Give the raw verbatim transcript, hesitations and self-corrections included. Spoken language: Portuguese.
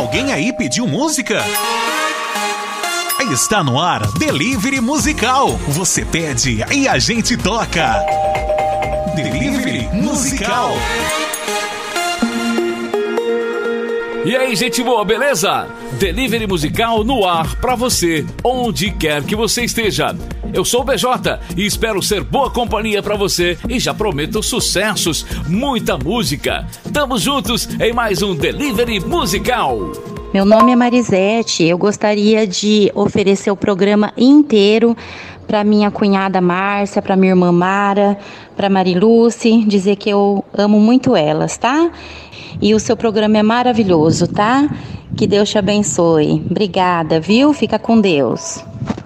Alguém aí pediu música? Está no ar Delivery Musical. Você pede e a gente toca. Delivery Musical. E aí, gente boa, beleza? Delivery Musical no ar pra você, onde quer que você esteja. Eu sou o B J e espero ser boa companhia pra você e já prometo sucessos, muita música. Tamo juntos em mais um Delivery Musical. Meu nome é Marisete, eu gostaria de oferecer o programa inteiro para minha cunhada Márcia, para minha irmã Mara, para Mariluce, dizer que eu amo muito elas, tá? E o seu programa é maravilhoso, tá? Que Deus te abençoe. Obrigada, viu? Fica com Deus.